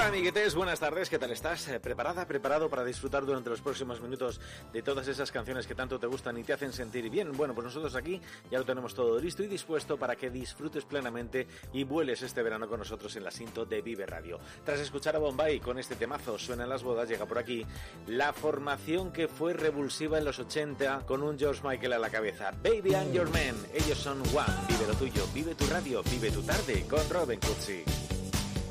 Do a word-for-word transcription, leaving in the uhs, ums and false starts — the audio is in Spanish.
Hola amiguetes, buenas tardes, ¿qué tal estás? ¿Preparada, preparado para disfrutar durante los próximos minutos de todas esas canciones que tanto te gustan y te hacen sentir bien? Bueno, pues nosotros aquí ya lo tenemos todo listo y dispuesto para que disfrutes plenamente y vueles este verano con nosotros en la Sinto de Vive Radio. Tras escuchar a Bombay con este temazo Suenan las bodas, llega por aquí la formación que fue revulsiva en los ochenta con un George Michael a la cabeza. Baby I'm Your Man, ellos son One, vive lo tuyo, vive tu radio, vive tu tarde con Robin Cutsi.